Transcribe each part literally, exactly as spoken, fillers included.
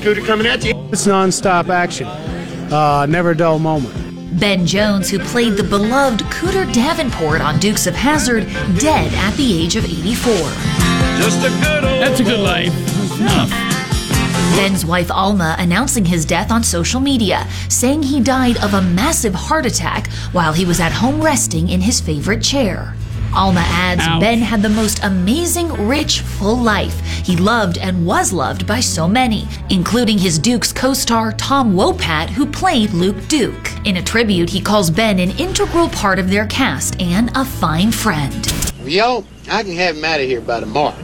Cooter coming at you. It's nonstop action. Uh, never a dull moment. Ben Jones, who played the beloved Cooter Davenport on Dukes of Hazzard, dead at the age of eighty-four. Just a good old That's a good life. Enough. Ben's wife Alma announcing his death on social media, saying he died of a massive heart attack while he was at home resting in his favorite chair. Alma adds Ouch. Ben had the most amazing, rich, full life. He loved and was loved by so many, including his Dukes co-star Tom Wopat, who played Luke Duke. In a tribute, he calls Ben an integral part of their cast and a fine friend. Yo, I can have him out of here by tomorrow.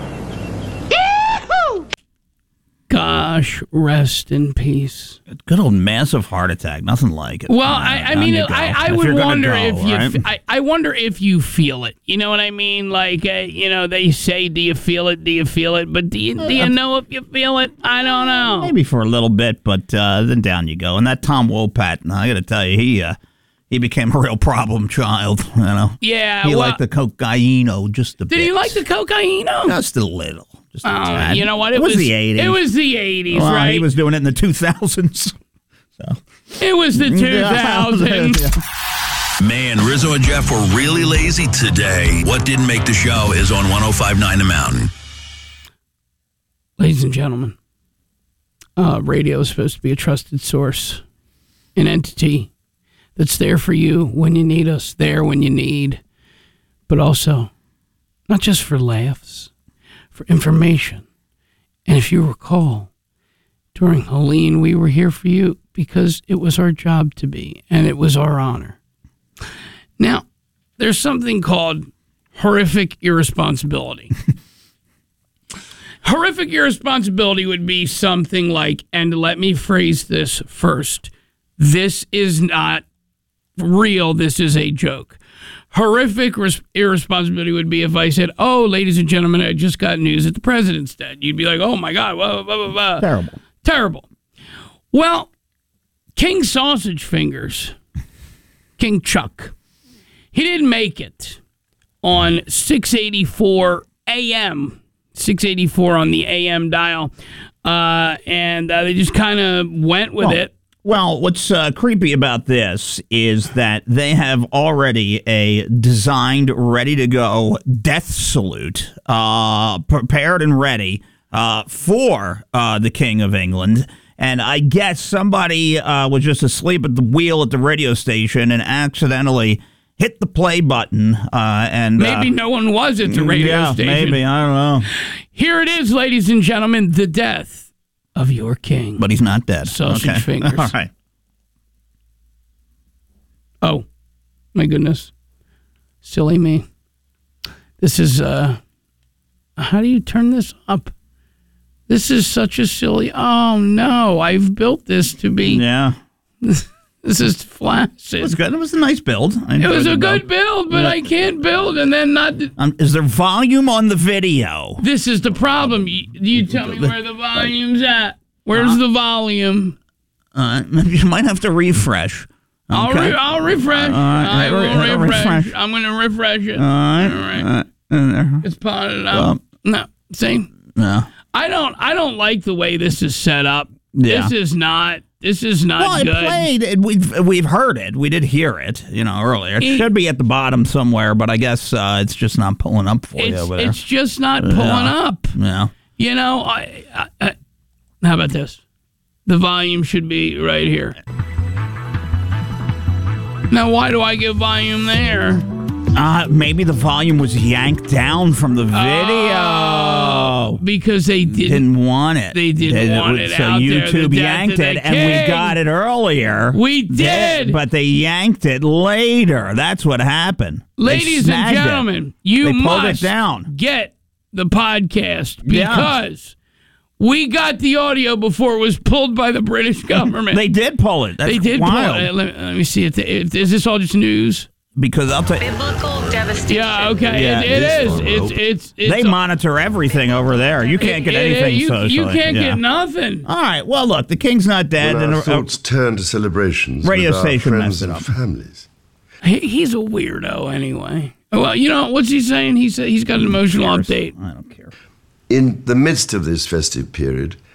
Gosh, rest in peace. Good old massive heart attack. Nothing like it. Well, I, I mean, I, I would wonder go, if you. right? I, I wonder if you feel it. You know what I mean? Like, uh, you know, they say, "Do you feel it? Do you feel it?" But do you, do you know if you feel it? I don't know. Maybe for a little bit, but uh, then down you go. And that Tom Wopat, I got to tell you, he uh, he became a real problem child. You know. Yeah. He well, liked the cocaino just a bit. Did he like the cocaino? Just a little. Just a Oh, tad. you know what? It, It was was the eighties. It was the eighties, Well, right? He was doing it in the two thousands. So. It was the two thousands. Man, Rizzo and Jeff were really lazy today. What didn't make the show is on one oh five point nine The Mountain. Ladies and gentlemen, uh, radio is supposed to be a trusted source, an entity that's there for you when you need us, there when you need, but also not just for laughs, for information. And if you recall, during Helene, we were here for you because it was our job to be, and it was our honor. Now, there's something called horrific irresponsibility. Horrific irresponsibility would be something like, and let me phrase this first, this is not real, this is a joke. Horrific res- irresponsibility would be if I said, oh, ladies and gentlemen, I just got news that the president's dead. You'd be like, oh, my God, blah, blah, blah, blah. Terrible. Terrible. Well, King Sausage Fingers, King Chuck, he didn't make it on six eighty-four A M, six eighty-four on the A M dial, uh, and uh, they just kind of went with Well, it. Well, what's uh, creepy about this is that they have already a designed, ready-to-go death salute uh, prepared and ready uh, for uh, the King of England. And I guess somebody uh, was just asleep at the wheel at the radio station and accidentally hit the play button. Uh, and Maybe uh, no one was at the radio yeah, station. maybe. I don't know. Here it is, ladies and gentlemen, the death of your king. But he's not dead. Sausage okay. Fingers. All right. Oh, my goodness. Silly me. This is, uh, how do you turn this up? This is such a silly, oh no, I've built this to be, Yeah. this is flaccid. It was good. It was a nice build. I It was enjoyed a the good build, but Yeah. I can't build and then not. Um, is there volume on the video? This is the problem. You, you tell me where the volume's at. Where's the volume? Uh, you might have to refresh. I'll, Okay. re- I'll refresh. All right, I re- will re- refresh. refresh. I'm going to refresh it. All right. All right. Uh, uh, It's potted up. Well- no, see, no. I don't. I don't like the way this is set up. Yeah. This is not. This is not Well, it good. played. It, we've we've heard it. We did hear it. You know, earlier. It It- should be at the bottom somewhere, but I guess uh, it's just not pulling up for you It's, over there. it's just not pulling Yeah. up. Yeah. You know. I, I, I. How about this? The volume should be right here. Now, why do I give volume there? Uh, maybe the volume was yanked down from the video. Oh, because they didn't. Didn't want it. They didn't want it So out there. YouTube The death yanked of the it, and we king. got it earlier. We did. but they yanked it later. That's what happened. They Ladies and snagged it. gentlemen, you They pulled must it down. get the podcast Yeah. because we got the audio before it was pulled by the British government. They did pull it. That's They did wild. pull it. Let me, let me see. If if- is this all just news? Because I'll tell you, Biblical devastation. Yeah, okay. Yeah, it, it this is. It's, it's, it's, they monitor everything over there. You can't get it- it- anything you, socially. You can't Yeah. get nothing. All right. Well, look, the king's not dead. When and our uh, thoughts turn to celebrations radio with our station friends messed it and up. families. He, he's a weirdo anyway. Well, you know, what's he saying? He said he's got an emotional update. I don't care. In the midst of this festive period,